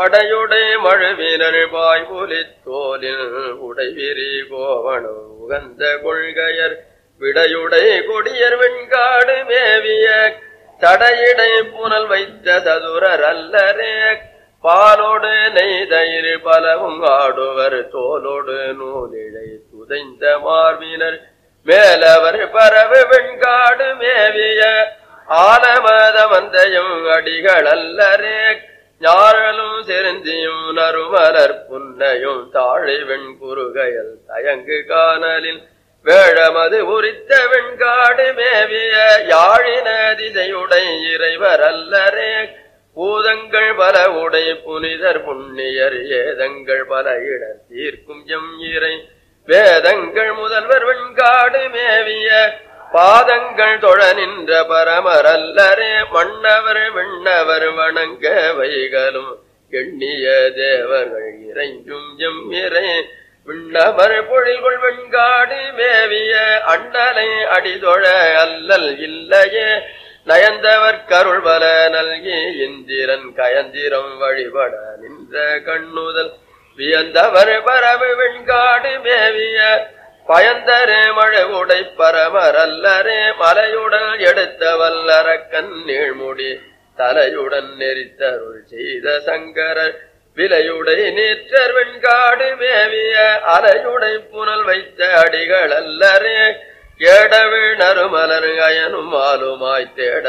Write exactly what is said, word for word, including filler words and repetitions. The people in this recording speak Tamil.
படையுடை மழுவினர் பாய்புலித் தோலில் உடைவிரி கோவணம் உகந்த கொள்கையர் விடையுடை கொடியர் வெண்காடு மேவிய தடையிடை புனல் வைத்த சதுரர் அல்லரே பாலோடு நெய்தயிர் பலவும் ஆடுவர் தோலோடு நூலிழை துதைந்த மார்பினர் மேலவர் பரவு வெண்காடு மேவிய ஆலமத வந்தையும் அடிகள் அல்லரே ஞாழலும் செருந்தியும் நறுமலர் புன்னையும் தாழை வெண்குறுகையல் தயங்கு காணலில் வேழமது உரித்த வெண்காடு மேவிய யாழின திசையுடை இறைவர் அல்லரே பூதங்கள் பல உடை புனிதர் புண்ணியர் ஏதங்கள் பல இடர் தீர்க்கும் எம் இறை வேதங்கள் முதல்வர் வெண்காடு மேவிய பாதங்கள் தொழ நின்ற பரமர் அல்லரே மன்னவர் விண்ணவர் வணங்க வைகளும் எண்ணிய தேவர்கள் இறைஞ்சும் எம் இறை விண்ணவர் பொழில்கொள் வெண்காடு மேவிய அண்ணலை அடிதொழ அல்லல் இல்லையே நயந்தவர் கருள் பல நல்கி இந்திரன் கயந்திரம் வழிபட நின்ற கண்ணுதல் வியந்தவர் பரவு வெண்காடு மேவிய பயந்தரே மழை உடை பரமர் அல்லரே மலையுடன் எடுத்த வல்லரக்கன் நீழ்முடி தலையுடன் நெறித்தருள் செய்த சங்கரர் விலையுடை நீற்றர் வெண்காடு மேவிய அலையுடை புனல் வைத்த அடிகள் அல்லரே ஏடவிழ் நறுமலர் அயனும் ஆளுமாய் தேட